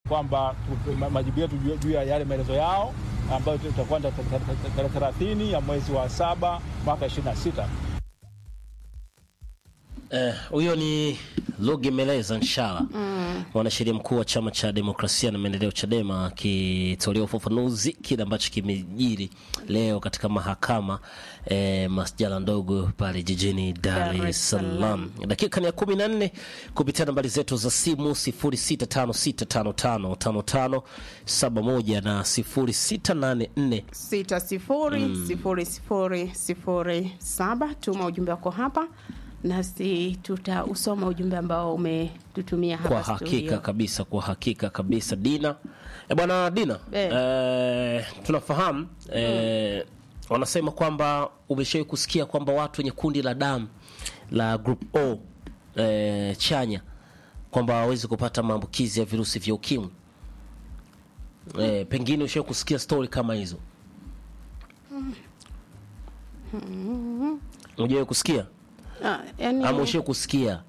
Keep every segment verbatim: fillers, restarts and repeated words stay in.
kwamba majibu yetu juu ya yale maelezo yao ambayo tutakuwa tarehe thelathini ya mwezi wa saba mwaka ishirini na sita. Eh, huyo ni Lugemeleza Nshala, mm. mwanasheria mkuu wa Chama cha Demokrasia na Maendeleo Chadema, akitolea ufafanuzi kile ambacho kimejiri leo katika mahakama eh, masjala ndogo pale jijini Dar es Salaam. Dakika ni ya kumi na nne kupitia nambari zetu za simu sifuri sita tano sita tano tano tano tano saba moja na sifuri sita nane nne sita sifuri sifuri sifuri sifuri saba. Tuma ujumbe wako hapa nasi tutausoma ujumbe ambao umetutumia hapa kwa studio. Hakika kabisa, kwa hakika kabisa. Dina, eh bwana Dina, eh. Eh, tunafahamu eh, mm. wanasema kwamba umeshawahi kusikia kwamba watu wenye kundi la damu la group O eh, chanya kwamba hawezi kupata maambukizi ya virusi vya ukimwi. Eh, pengine ushawahi kusikia story kama hizo? Mm. Unajua kusikia? Ah, yani ama ushawahi kusikia?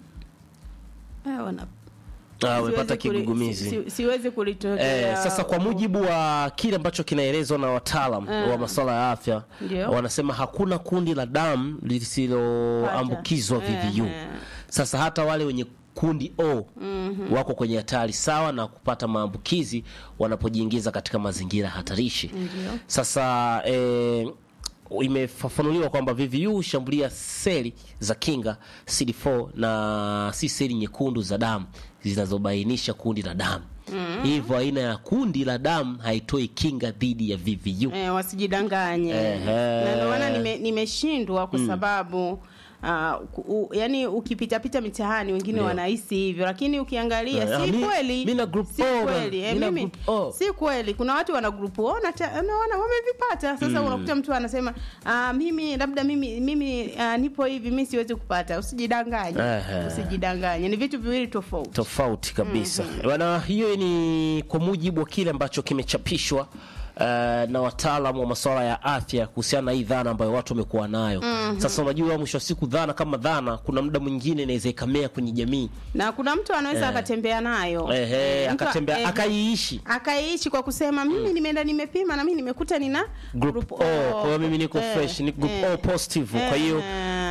Ah, wana Ah, umepata kigugumizi. Si, si, siwezi kulitokea. Eh, sasa kwa mujibu wa kile ambacho kinaelezwa na wataalamu uh, wa masuala ya afya, ndiyo, wanasema hakuna kundi la damu lisiloambukizwa V V U. Uh, sasa hata wale wenye kundi O mm-hmm. wako kwenye hatari sawa na kupata maambukizi wanapojiingiza katika mazingira hatarishi. Ndiyo. Sasa eh, imefafanuliwa kwamba V V U hushambulia seli za kinga C D four na si seli nyekundu za damu zinazobainisha kundi la damu. Mm-hmm. Hivyo aina ya kundi la damu haitoi kinga dhidi ya V V U. Eh, wasijidanganye. Eh, na ndio maana nime, nimeshindwa kwa sababu Uh, u, yani ukipita pita mitihani wengine yeah. wanahisi hivyo, lakini ukiangalia yeah, si mi, kweli mimi na group si O kweli eh, mimi group si kweli. Kuna watu wana group O na wana wamevipata. Sasa mm. unakuta mtu anasema uh, mimi labda mimi mimi uh, nipo hivi mimi siwezi kupata. Usijidanganye. Uh-huh. Usijidanganye. Ni vitu viwili tofauti. Tofauti kabisa. Mm-hmm. Bwana, hiyo ni kwa mujibu wa kile ambacho kimechapishwa Uh, na wataalamu wa masuala ya afya kuhusiana na hii dhana ambayo watu wamekuwa nayo. Mm-hmm. Sasa unajua mwisho wa siku dhana kama dhana kuna muda mwingine inaweza ikamea kwenye jamii. Na kuna mtu anaweza eh. akatembea nayo. Eh, eh akatembea eh, akaiishi. Akaiishi kwa kusema mimi mm. nimeenda nimepima na mimi nimekuta nina group, group O. O. Kwa hiyo mimi niko eh, fresh, ni group eh, O positive. Eh, kwa hiyo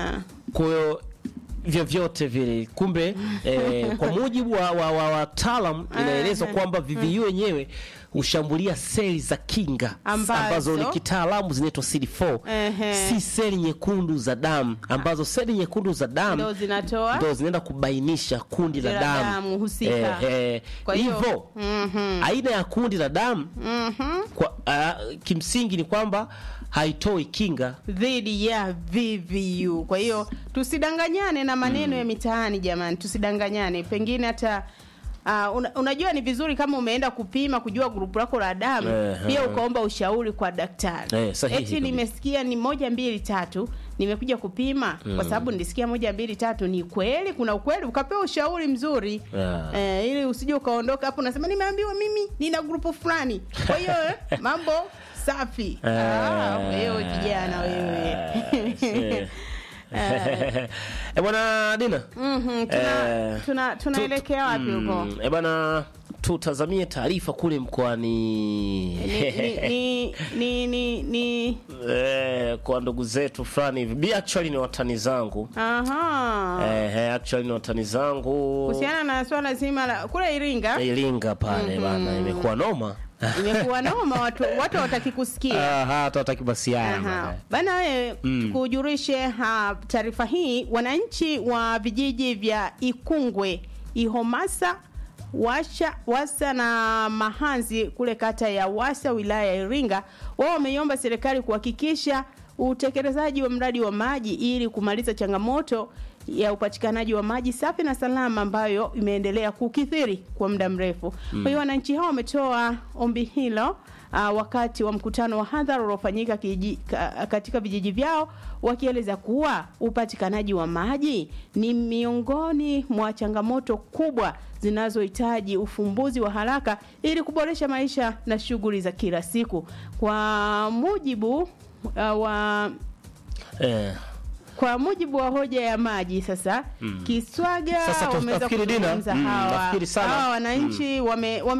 kwa hiyo vya vyote vile kumbe eh, kwa mujibu wa wataalamu wa, wa inaelezwa kwamba V V U wenyewe hushambulia seli za kinga ambazo, ambazo ni kitaalamu zinaitwa C D four. Uh-huh. Si seli nyekundu za damu ambazo seli nyekundu za damu ndio zinatoa ndio zinaenda kubainisha kundi la damu, damu husika. Eh, kwa hivyo mm-hmm. aina ya kundi la damu mm-hmm. kwa uh, kimsingi ni kwamba haitoi kinga dhidi ya V V U. Kwa hiyo tusidanganyane na maneno mm. ya mitaani jamani, tusidanganyane. Pengine hata Uh, una, unajua ni vizuri kama umeenda kupima kujua grupu lako la damu eh, pia ukaomba ushauri kwa daktari. Eh, eti nimesikia ni moja mbili tatu, nimekuja kupima mm. kwa sababu nilisikia moja mbili tatu, ni kweli kuna ukweli, ukapewa ushauri mzuri. Yeah. Eh, ili usije ukaondoka hapo unasema nimeambiwa mimi nina grupu fulani. Kwa hiyo mambo safi. Ah, wewe kijana wewe. Eh bwana Dina. Mhm. Tuna eh, tuna tunaelekea wapi huko? Eh bwana, tutazamie taarifa kule mkoani ni ni ni ni, ni eh kwa ndugu zetu fulani hivi. Bi actually ni watani zangu. Aha. Eh actually ni watani zangu. Kuhusiana na swala zima la kule Iringa. Iringa pale mm-hmm. bana imekuwa noma. Imekuwa noma, watu watu hawataki kusikia. Aha, watu hawataki basiana. Bana wewe mm. kujurishe taarifa hii, wananchi wa vijiji vya Ikungwe, Ihomasa, Washa, Wasa na Mahanzi kule kata ya Wasa wilaya ya Iringa, wao wameiomba serikali kuhakikisha utekelezaji wa mradi wa maji ili kumaliza changamoto ya upatikanaji wa maji safi na salama ambayo imeendelea kukithiri kwa muda mrefu. Mm. Kwa hiyo wananchi hao wametoa ombi hilo uh, wakati wa mkutano wa hadhara uliofanyika katika vijiji vyao, wakieleza kuwa upatikanaji wa maji ni miongoni mwa changamoto kubwa zinazohitaji ufumbuzi wa haraka ili kuboresha maisha na shughuli za kila siku. Kwa mujibu uh, wa eh Kwa mujibu wa hoja ya maji sasa mm. Kiswaga wameweza kuzungumza hawa. Hawa wananchi mm. wame, wame